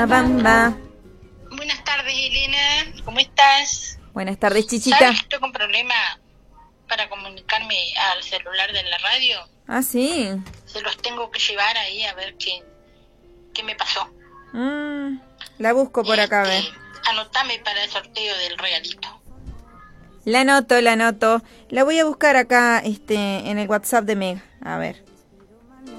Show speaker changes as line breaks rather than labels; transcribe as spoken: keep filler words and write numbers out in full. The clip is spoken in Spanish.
La Bamba.
Buenas tardes, Elena. ¿Cómo estás?
Buenas tardes, Chichita.
¿Sabes que estoy con problema para comunicarme al celular de la radio?
Ah, sí.
Se los tengo que llevar ahí a ver qué, qué me pasó.
Mm, la busco por acá, a ver.
Este, anotame para el sorteo del regalito.
La anoto, la anoto. La voy a buscar acá este, en el WhatsApp de Meg. A ver.